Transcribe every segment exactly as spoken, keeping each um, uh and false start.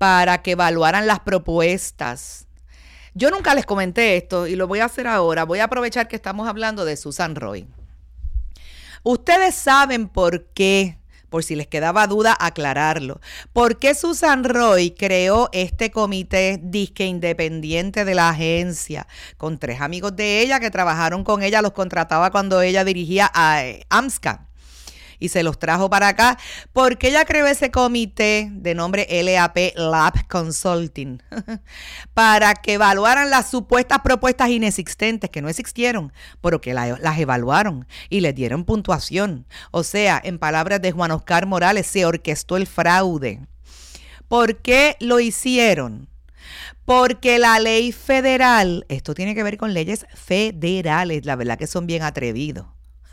para que evaluaran las propuestas. Yo nunca les comenté esto y lo voy a hacer ahora. Voy a aprovechar que estamos hablando de Susan Roy. Ustedes saben por qué, por si les quedaba duda, aclararlo. ¿Por qué Susan Roy creó este comité disque independiente de la agencia? Con tres amigos de ella que trabajaron con ella, los contrataba cuando ella dirigía a eh, AMSCA. Y se los trajo para acá porque ella creó ese comité de nombre L A P Lab Consulting para que evaluaran las supuestas propuestas inexistentes que no existieron, pero que la, las evaluaron y les dieron puntuación. O sea, en palabras de Juan Oscar Morales, se orquestó el fraude. ¿Por qué lo hicieron? Porque la ley federal, esto tiene que ver con leyes federales, la verdad que son bien atrevidos.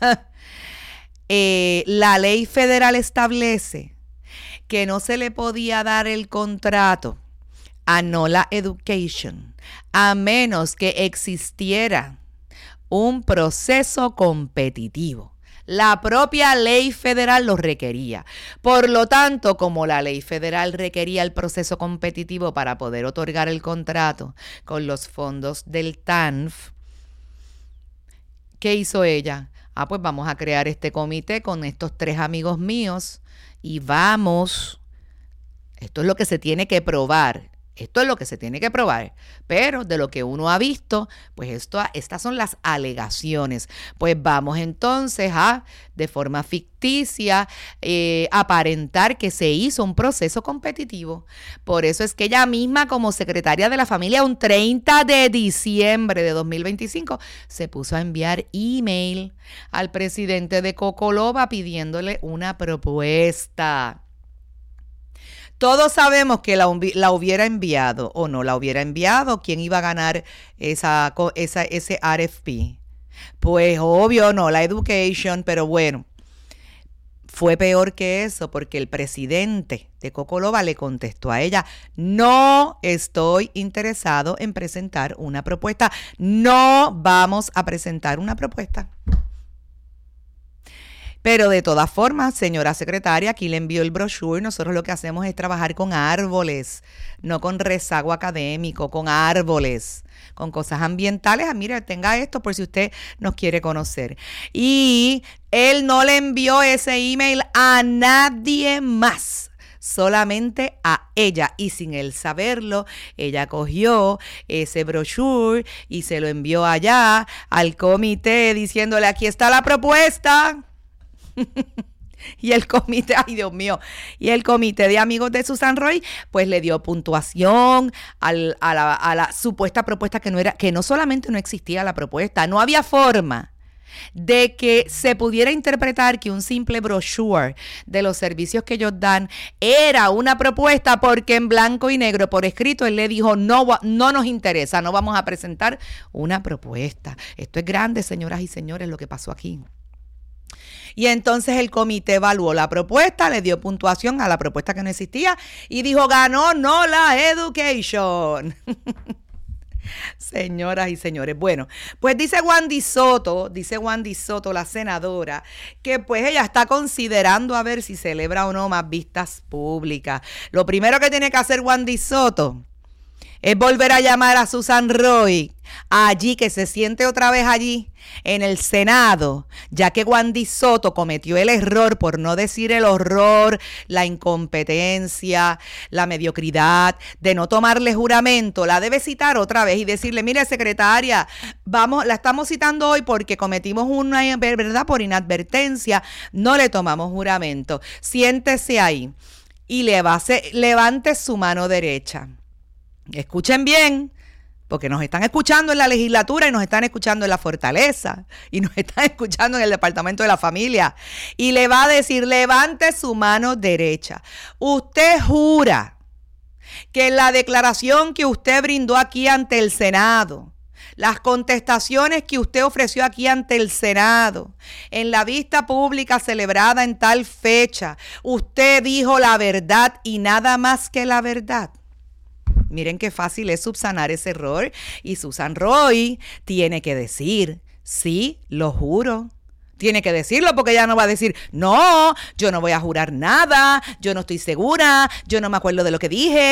Eh, la ley federal establece que no se le podía dar el contrato a Nola Education a menos que existiera un proceso competitivo. La propia ley federal lo requería. Por lo tanto, como la ley federal requería el proceso competitivo para poder otorgar el contrato con los fondos del T A N F, ¿qué hizo ella? Ah, pues vamos a crear este comité con estos tres amigos míos y vamos, esto es lo que se tiene que probar, esto es lo que se tiene que probar, pero de lo que uno ha visto, pues esto, estas son las alegaciones. Pues vamos entonces a, de forma ficticia, eh, aparentar que se hizo un proceso competitivo. Por eso es que ella misma, como secretaria de la familia, un treinta de diciembre de dos mil veinticinco, se puso a enviar email al presidente de Cocoloba pidiéndole una propuesta. Todos sabemos que la, la hubiera enviado o no la hubiera enviado. ¿Quién iba a ganar esa, esa, ese R F P? Pues obvio, no, la Education, pero bueno, fue peor que eso porque el presidente de Cocoloba le contestó a ella: no estoy interesado en presentar una propuesta, no vamos a presentar una propuesta. Pero de todas formas, señora secretaria, aquí le envió el brochure. Nosotros lo que hacemos es trabajar con árboles, no con rezago académico, con árboles, con cosas ambientales. Ah, mire, tenga esto por si usted nos quiere conocer. Y él no le envió ese email a nadie más, solamente a ella, y sin él saberlo, ella cogió ese brochure y se lo envió allá al comité diciéndole: aquí está la propuesta. Y el comité, ay Dios mío, y el comité de amigos de Susan Roy, pues le dio puntuación al, a, la, a la supuesta propuesta que no era, que no solamente no existía la propuesta, no había forma de que se pudiera interpretar que un simple brochure de los servicios que ellos dan era una propuesta, porque en blanco y negro por escrito él le dijo: no, no nos interesa, no vamos a presentar una propuesta. Esto es grande, señoras y señores, lo que pasó aquí. Y entonces el comité evaluó la propuesta, le dio puntuación a la propuesta que no existía y dijo: ganó Nola Education. Señoras y señores, bueno, pues dice Wandy Soto, dice Wandy Soto, la senadora, que pues ella está considerando a ver si celebra o no más vistas públicas. Lo primero que tiene que hacer Wandy Soto es volver a llamar a Susan Roy allí, que se siente otra vez allí en el Senado, ya que Wandy Soto cometió el error, por no decir el horror, la incompetencia, la mediocridad de no tomarle juramento. La debe citar otra vez y decirle: mire, secretaria, vamos, la estamos citando hoy porque cometimos una verdad por inadvertencia, no le tomamos juramento. Siéntese ahí y levase, levante su mano derecha. Escuchen bien, porque nos están escuchando en la legislatura y nos están escuchando en la Fortaleza y nos están escuchando en el Departamento de la Familia. Y le va a decir: levante su mano derecha. Usted jura que en la declaración que usted brindó aquí ante el Senado, las contestaciones que usted ofreció aquí ante el Senado, en la vista pública celebrada en tal fecha, usted dijo la verdad y nada más que la verdad. Miren qué fácil es subsanar ese error. Y Susan Roy tiene que decir: sí, lo juro. Tiene que decirlo, porque ella no va a decir: no, yo no voy a jurar nada, yo no estoy segura, yo no me acuerdo de lo que dije.